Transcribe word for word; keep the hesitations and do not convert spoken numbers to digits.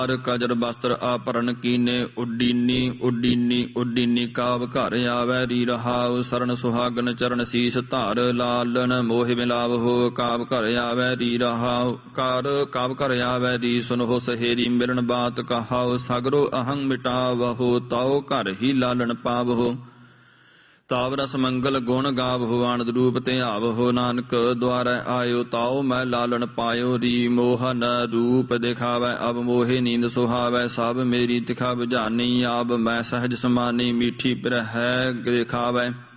ਕਜਰ ਬਸਤਰ ਆਪਰਨ ਕੀਨੇ ਉਡੀਨੀ ਉਡੀਨੀ ਉਡੀਨੀ ਕਾਵ ਘਰ ਆਵੈ ਰੀ ਰਹਾਉ ਸਰਨ ਸੁਹਾਗਨ ਚਰਨ ਸੀਸ ਧਾਰ ਲਾਲਨ ਮੋਹਿ ਮਿਲਾਵ ਹੋ ਕਾਵ ਘਰ ਆਵੈ ਰੀ ਰਹਾਉ ਕਾਰ ਕਾਵ ਘਰ ਆਵੈ ਰੀ ਸੁਨਹੁ ਸਹੇਰੀ ਮਿਲਣ ਬਾਤ ਕਹਾਉ ਸਗਰੋ ਅਹੰ ਮਿਟਾਵਹੁ ਤਾਉ ਘਰ ਹੀ ਲਾਲਨ ਪਾਵਹੁ ਤਾਵ ਰਸ ਮੰਗਲ ਗੁਣ ਗਾਵਹੁ ਆਨੰਦ ਰੂਪ ਤੇ ਆਵਹੁ ਨਾਨਕ ਦੁਆਰੈ ਆਇਓ ਤਾਉ ਮੈਂ ਲਾਲਨ ਪਾਇਓ ਰੀ ਮੋਹਨ ਰੂਪ ਦਿਖਾਵੈ ਅਬ ਮੋਹਿ ਨੀਂਦ ਸੁਹਾਵੈ ਸਭ ਮੇਰੀ ਤਿਖਾ ਬੁਝਾਨੀ ਆਬ ਮੈਂ ਸਹਿਜ ਸਮਾਨੀ ਮੀਠੀ ਪਿਰਹਿ ਦਿਖਾਵੈ